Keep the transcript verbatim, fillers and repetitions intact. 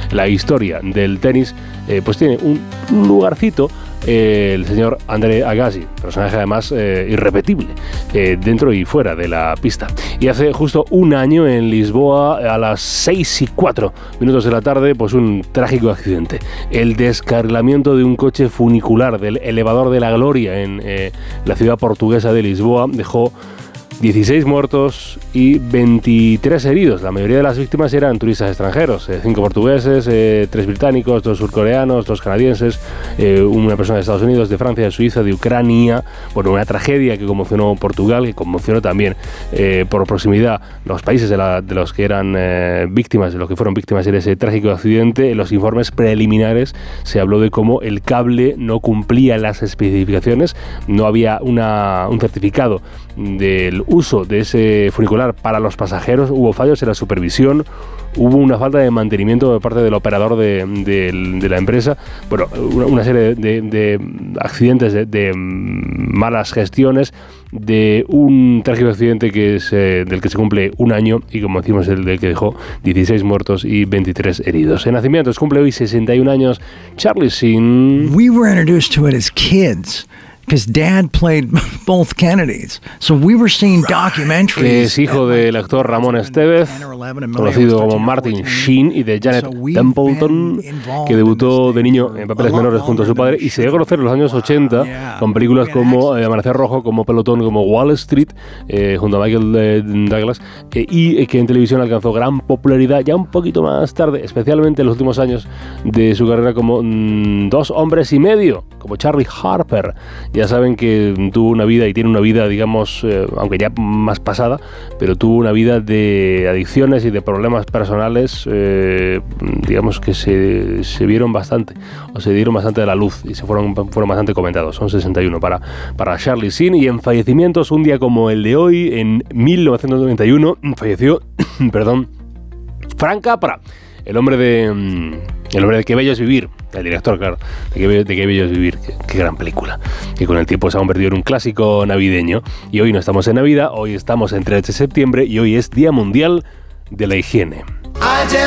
la historia del tenis, eh, pues tiene un, un lugarcito, eh, el señor Andre Agassi, personaje además eh, irrepetible, eh, dentro y fuera de la pista. Y hace justo un año en Lisboa, a las seis y cuatro minutos de la tarde, pues un trágico accidente. El descarrilamiento de un coche funicular del elevador de la Gloria en eh, la ciudad portuguesa de Lisboa dejó dieciséis muertos y veintitrés heridos. La mayoría de las víctimas eran turistas extranjeros, eh, cinco portugueses, eh, tres británicos, dos surcoreanos, dos canadienses, eh, una persona de Estados Unidos, de Francia, de Suiza, de Ucrania. Bueno, una tragedia que conmocionó Portugal, que conmocionó también eh, por proximidad los países de, la, de los que eran eh, víctimas, de los que fueron víctimas en ese trágico accidente. En los informes preliminares se habló de cómo el cable no cumplía las especificaciones, no había una, un certificado del uso de ese funicular para los pasajeros, hubo fallos en la supervisión, hubo una falta de mantenimiento de parte del operador de, de, de la empresa, bueno, una, una serie de, de, de accidentes, de, de malas gestiones, de un trágico accidente que es, eh, del que se cumple un año y, como decimos, el del que dejó dieciséis muertos y veintitrés heridos. En nacimientos cumple hoy sesenta y un años Charlie Sheen. We were introduced to it as kids. Because Dad played both Kennedys, so we were seeing documentaries. Que es hijo del actor Ramón Estevez, conocido como Martin Sheen, y de Janet Templeton, que debutó de niño en papeles menores junto a su padre y se dio a conocer en los años ochenta con películas como eh, Amanecer Rojo, como Pelotón, como Wall Street, eh, junto a Michael eh, Douglas, eh, y eh, que en televisión alcanzó gran popularidad ya un poquito más tarde, especialmente en los últimos años de su carrera, como mm, Dos hombres y medio, como Charlie Harper. Ya saben que tuvo una vida y tiene una vida, digamos, eh, aunque ya más pasada, pero tuvo una vida de adicciones y de problemas personales, eh, digamos que se, se vieron bastante, o se dieron bastante a la luz y se fueron, fueron bastante comentados. Son sesenta y uno para, para Charlie Sheen. Y en fallecimientos, un día como el de hoy, en mil novecientos noventa y uno, falleció, perdón, Frank Capra, el hombre de... El hombre de Qué bello es vivir, el director, claro, de Qué bello, de Qué bello es vivir, qué, qué gran película, que con el tiempo se ha convertido en un clásico navideño. Y hoy no estamos en Navidad, hoy estamos en tres de septiembre y hoy es Día Mundial de la Higiene.